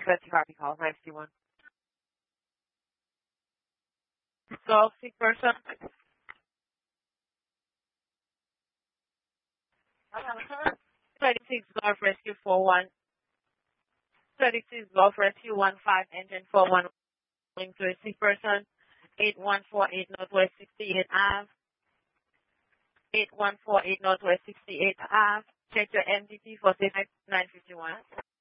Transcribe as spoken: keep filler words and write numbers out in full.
Let's copy call rescue one. So sick person. thirty-six Golf Rescue four one. thirty-six Golf Rescue one five engine four one going to a sick person. eight one four eight Northwest sixty-eight Ave. eight one four eight Northwest sixty-eight Ave. Check your M D P for nine fifty-one.